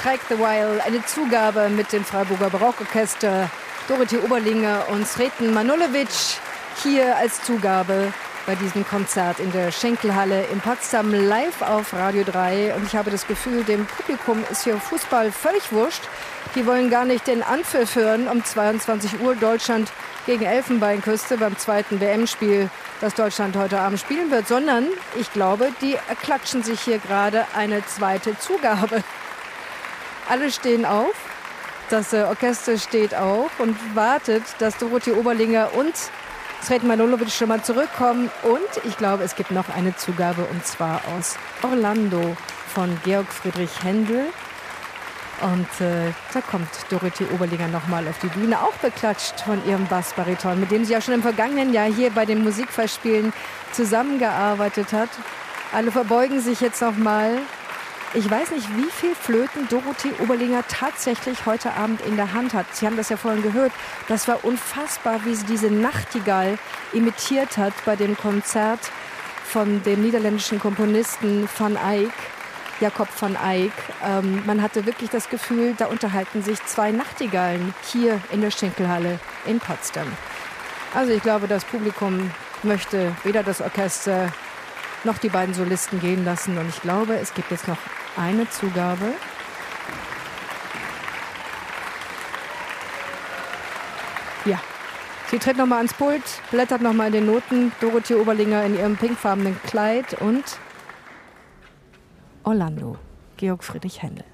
Strike the While, eine Zugabe mit dem Freiburger Barockorchester, Dorothee Oberlinger und Sreten Manojlovic hier als Zugabe bei diesem Konzert in der Schenkelhalle in Potsdam live auf Radio 3. Und ich habe das Gefühl, dem Publikum ist hier Fußball völlig wurscht. Die wollen gar nicht den Anpfiff hören um 22 Uhr Deutschland gegen Elfenbeinküste beim zweiten WM-Spiel, das Deutschland heute Abend spielen wird, sondern ich glaube, die klatschen sich hier gerade eine zweite Zugabe. Alle stehen auf, das Orchester steht auch und wartet, dass Dorothee Oberlinger und Sreten Manojlovic schon mal zurückkommen. Und ich glaube, es gibt noch eine Zugabe, und zwar aus Orlando von Georg Friedrich Händel. Und da kommt Dorothee Oberlinger nochmal auf die Bühne, auch beklatscht von ihrem Bassbariton, mit dem sie ja schon im vergangenen Jahr hier bei den Musikfestspielen zusammengearbeitet hat. Alle verbeugen sich jetzt nochmal. Ich weiß nicht, wie viel Flöten Dorothee Oberlinger tatsächlich heute Abend in der Hand hat. Sie haben das ja vorhin gehört. Das war unfassbar, wie sie diese Nachtigall imitiert hat bei dem Konzert von dem niederländischen Komponisten Van Eyck. Jacob van Eyck. Man hatte wirklich das Gefühl, da unterhalten sich zwei Nachtigallen hier in der Schenkelhalle in Potsdam. Also ich glaube, das Publikum möchte weder das Orchester noch die beiden Solisten gehen lassen. Und ich glaube, es gibt jetzt noch eine Zugabe. Ja, sie tritt nochmal ans Pult, blättert nochmal in den Noten. Dorothee Oberlinger in ihrem pinkfarbenen Kleid und Orlando, Georg Friedrich Händel.